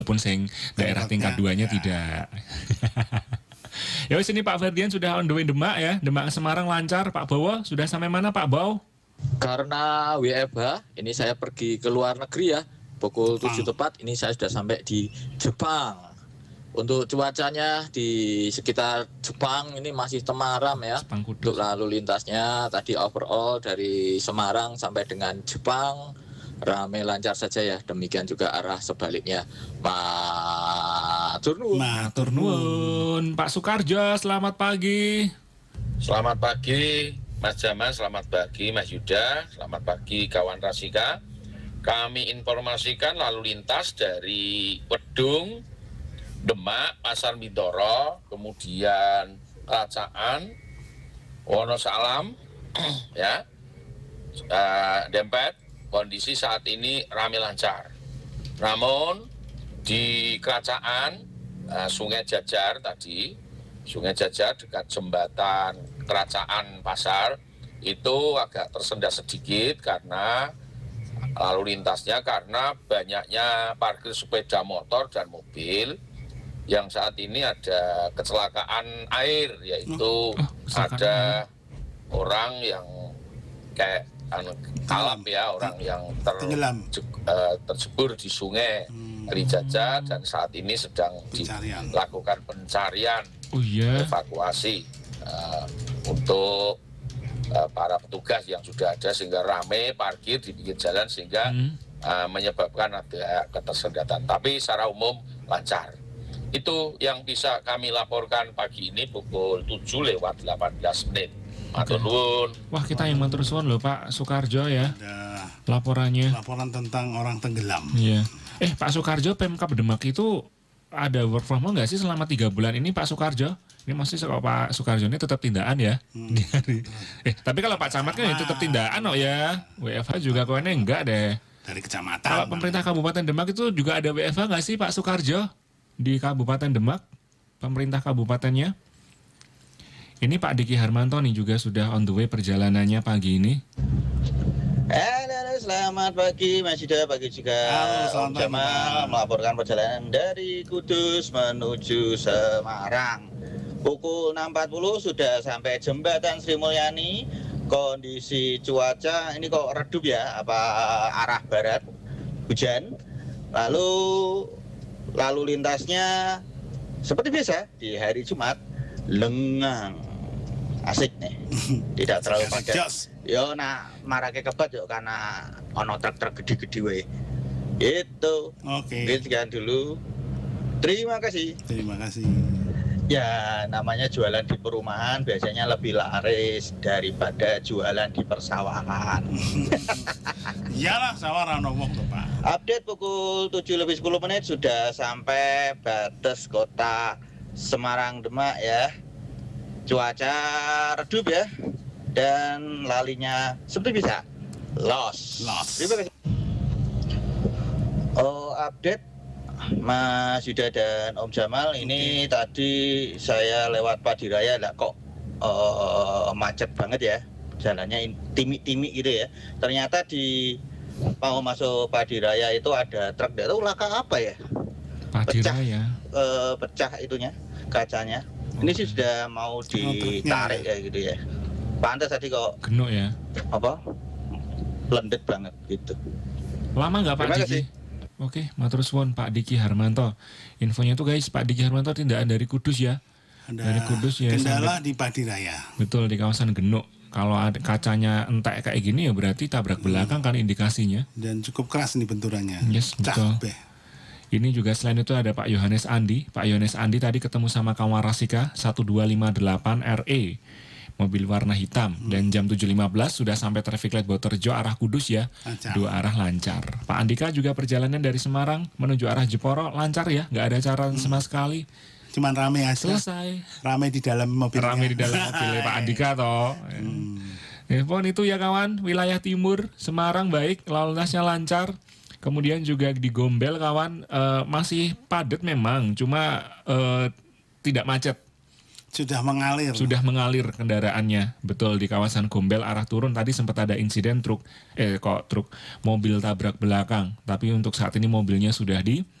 pun sing daerah tingkat 2-nya tidak. Ya wis, ini Pak Ferdian sudah on the way Demak ya. Demak Semarang lancar. Pak Bowo sudah sampai mana Pak Bowo? Karena WFH, ini saya pergi ke luar negeri ya. Pukul 7 tepat, ini saya sudah sampai di Jepang. Untuk cuacanya di sekitar Jepang ini masih temaram ya. Untuk lalu lintasnya tadi overall dari Semarang sampai dengan Jepang ramai lancar saja ya. Demikian juga arah sebaliknya. Matur nuwun. Pak Sukarjo, selamat pagi. Selamat pagi Mas Jamal, selamat pagi Mas Yuda, selamat pagi kawan Rasika. Kami informasikan lalu lintas dari Wedung, Demak, Pasar Mindoro, kemudian Kerajaan, Wonosalam, ya, Dempet. Kondisi saat ini ramai lancar. Namun di Kerajaan, Sungai Jajar tadi, Sungai Jajar dekat jembatan Kerajaan Pasar itu agak tersendat sedikit karena lalu lintasnya, karena banyaknya parkir sepeda motor dan mobil. Yang saat ini ada kecelakaan air, yaitu ada orang yang kayak kalap ya, orang yang tercebur di sungai Kalijaga, dan saat ini sedang dilakukan pencarian, evakuasi untuk para petugas yang sudah ada, sehingga ramai parkir di pinggir jalan sehingga menyebabkan ada ketersendatan. Tapi secara umum lancar. Itu yang bisa kami laporkan pagi ini pukul 7:18 menit. Matur nuwun. Wah, kita yang matur suwun loh Pak Sukarjo ya. Laporannya. Laporan tentang orang tenggelam. Iya. Pak Sukarjo, Pemkab Demak itu ada work from home nggak sih selama 3 bulan ini Pak Sukarjo? Ini masih kalau Pak Sukarjo ini tetap tindakan ya. Tapi kalau Pak Camat kan tetap tindakan ya. WFH juga kok ini enggak deh. Dari kecamatan. Kalau pemerintah Kabupaten Demak itu juga ada WFH nggak sih Pak Sukarjo? Di Kabupaten Demak, pemerintah kabupatennya. Ini Pak Diki Harmanto nih juga sudah on the way perjalanannya pagi ini. Halo, selamat pagi Mas Yuda, pagi juga Om Jamal, melaporkan perjalanan dari Kudus menuju Semarang. Pukul 6.40 sudah sampai jembatan Sri Mulyani. Kondisi cuaca ini kok redup ya, apa arah barat, hujan. Lalu lintasnya seperti biasa di hari Jumat, lengang, asik nih, tidak terlalu padat. Yo marake kebet yo karena ono truk-truk gede-gede wae. Itu. Oke. Sekian dulu. Terima kasih. Terima kasih. Ya, namanya jualan di perumahan biasanya lebih laris daripada jualan di persawahan. Iyalah, sawah ra ngomong tuh Pak. Update pukul 7:10 menit sudah sampai batas kota Semarang Demak ya. Cuaca redup ya. Dan lalinya seperti bisa. Los. Terima kasih. Update Mas Yuda dan Om Jamal, ini tadi saya lewat Padiraya kok macet banget ya. Jalannya timik-timik gitu ya. Ternyata di mau masuk Padiraya itu ada truk, itu laka apa ya? Padiraya. Pecah itunya, kacanya. Ini sih sudah mau ditarik ya gitu ya. Pantas tadi kok genuk ya. Apa? Lendet banget gitu. Lama nggak Pak Diki? Oke, matur suwun Pak Diki Harmanto. Infonya tuh guys, Pak Diki Harmanto tindakan dari Kudus ya. Dari Kudus ya. Kendala di Padiraya. Betul, di kawasan Genuk. Kalau ada kacanya entek kayak gini ya berarti tabrak belakang kan indikasinya. Dan cukup keras nih benturannya. Yes, betul. Ini juga selain itu ada Pak Yohanes Andi. Pak Yohanes Andi tadi ketemu sama kawan Rasika 1258 RE. Mobil warna hitam, dan jam 7.15 sudah sampai traffic light Boterjo arah Kudus ya, dua arah lancar. Pak Andika juga perjalanan dari Semarang menuju arah Jeporo lancar ya, nggak ada cara sama sekali. Cuman rame aja. Selesai. Rame di dalam mobilnya. Rame di dalam mobilnya Pak Andika toh. Pon itu ya kawan, wilayah timur Semarang baik, lalu lintasnya lancar. Kemudian juga di Gombel kawan, masih padat memang, cuma tidak macet. Sudah mengalir kendaraannya. Betul, di kawasan Gombel arah turun tadi sempat ada insiden mobil tabrak belakang. Tapi untuk saat ini mobilnya sudah